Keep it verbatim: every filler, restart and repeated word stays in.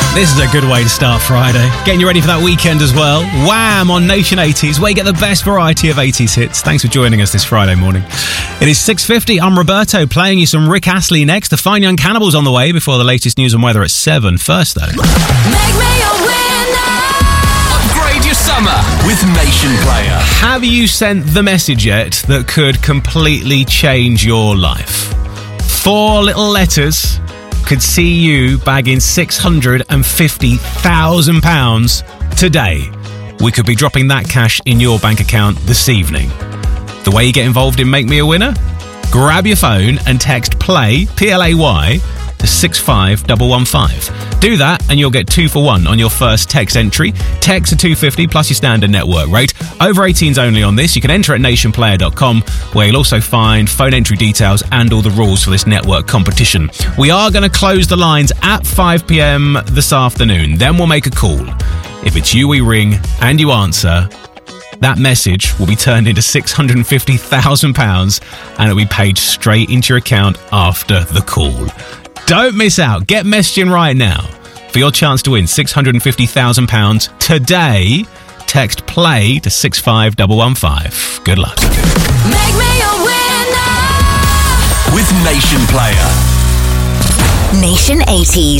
This is a good way to start Friday. Getting you ready for that weekend as well. Wham! On Nation eighties, where you get the best variety of eighties hits. Thanks for joining us this Friday morning. It is six fifty. I'm Roberto, playing you some Rick Astley next. The Fine Young Cannibals on the way before the latest news and weather at seven. First, though. Make me a winner. Upgrade your summer with Nation Player. Have you sent the message yet that could completely change your life? Four little letters could see you bagging six hundred fifty thousand pounds today. We could be dropping that cash in your bank account this evening. The way you get involved in Make Me a Winner? Grab your phone and text PLAY, P L A Y, to six five one one five. Do that and you'll get two for one on your first text entry. Text to two fifty plus your standard network rate. Over eighteens only on this. You can enter at nation player dot com, where you'll also find phone entry details and all the rules for this network competition. We are going to close the lines at five p.m. this afternoon. Then we'll make a call. If it's you we ring and you answer, that message will be turned into six hundred fifty thousand pounds and it'll be paid straight into your account after the call. Don't miss out. Get messaging right now for your chance to win six hundred fifty thousand pounds today. Text PLAY to six five one one five. Good luck. Make me a winner. With Nation Player. Nation eighties.